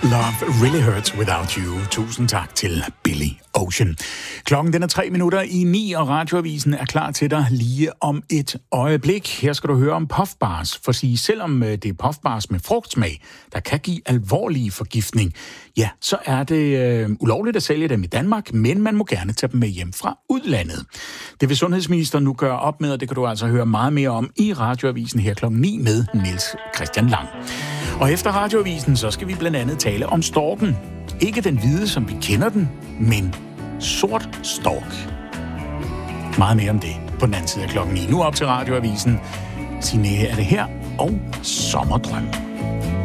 Love Really Hurts Without You. Tusind tak til Billy Ocean. Klokken den er 8:03, og radioavisen er klar til dig lige om et øjeblik. Her skal du høre om puffbars, for sige, selvom det er puffbars med frugtsmag, der kan give alvorlig forgiftning, ja, så er det ulovligt at sælge dem i Danmark, men man må gerne tage dem med hjem fra udlandet. Det vil sundhedsministeren nu gøre op med, og det kan du altså høre meget mere om i radioavisen her klokken 9 med Niels Christian Lang. Og efter radioavisen, så skal vi blandt andet tale om storken. Ikke den hvide, som vi kender den, men sort stork. Meget mere om det på den anden side af klokken 9. Nu op til radioavisen. Signe er det her, og Sommerdrøm.